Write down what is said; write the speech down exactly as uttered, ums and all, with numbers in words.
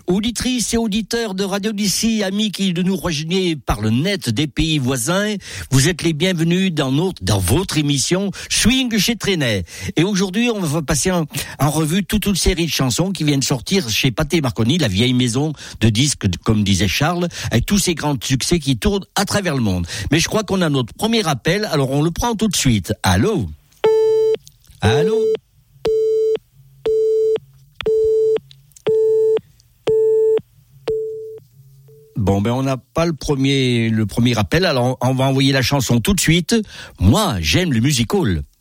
Auditrices et auditeurs de Radio d'ici, amis qui nous rejoignez par le net des pays voisins, vous êtes les bienvenus dans notre, dans votre émission Swing chez Trenet. Et aujourd'hui, on va passer en, en revue toute une série de chansons qui viennent sortir chez Pathé Marconi, la vieille maison de disques, comme disait Charles, avec tous ces grands succès qui tournent à travers le monde. Mais je crois qu'on a notre premier appel, alors on le prend tout de suite. Allô? Allô? Bon, ben, on n'a pas le premier, le premier appel, alors on va envoyer la chanson tout de suite. Moi, j'aime le musical.